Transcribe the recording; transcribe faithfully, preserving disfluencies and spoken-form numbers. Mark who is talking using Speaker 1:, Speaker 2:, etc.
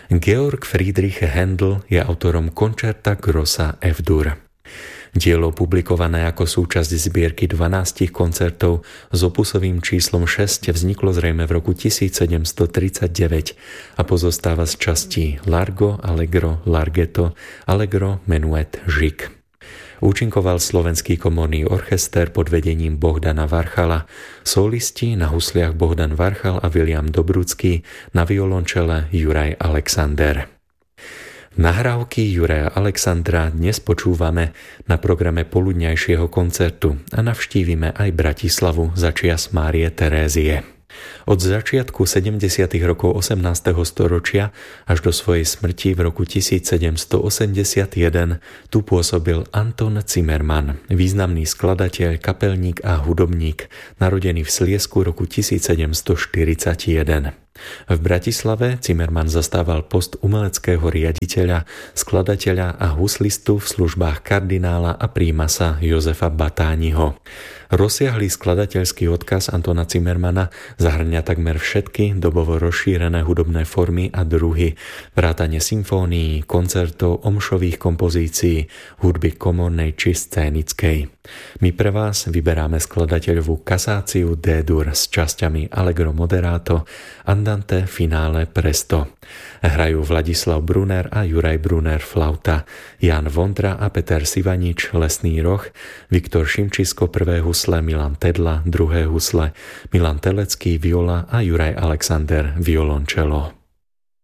Speaker 1: Georg Friedrich Händel je autorom Concerta Grossa F-dur. Dielo publikované ako súčasť zbierky dvanástich koncertov s opusovým číslom šesť vzniklo zrejme v roku tisícsedemstotridsaťdeväť a pozostáva z častí Largo, Allegro, Larghetto, Allegro, Menuet, Žik. Účinkoval slovenský komorný orchester pod vedením Bohdana Varchala, solisti na husliach Bohdan Varchal a William Dobrucký, na violončele Juraj Alexander. Nahrávky Juraja Alexandra dnes počúvame na programe poludňajšieho koncertu a navštívime aj Bratislavu za čias Márie Terézie. Od začiatku sedemdesiatych rokov osemnásteho storočia až do svojej smrti v roku tisícsedemstoosemdesiatjeden tu pôsobil Anton Zimmermann, významný skladateľ, kapelník a hudobník, narodený v Sliesku roku tisícsedemstoštyridsaťjeden. V Bratislave Zimmermann zastával post umeleckého riaditeľa, skladateľa a huslistu v službách kardinála a prímasa Jozefa Batániho. Rozsiahlý skladateľský odkaz Antona Zimmermanna zahŕňa takmer všetky dobovo rozšírené hudobné formy a druhy, vrátane symfónií, koncertov, omšových kompozícií, hudby komornej či scénickej. My pre vás vyberáme skladateľovú kasáciu D-dur s časťami Allegro moderato, Andante finale presto. Hrajú Vladislav Brunner a Juraj Brunner flauta, Jan Vondra a Peter Sivanič lesný roh, Viktor Šimčisko prvé husle, Milan Tedla druhé husle, Milan Telecký viola a Juraj Alexander violončelo.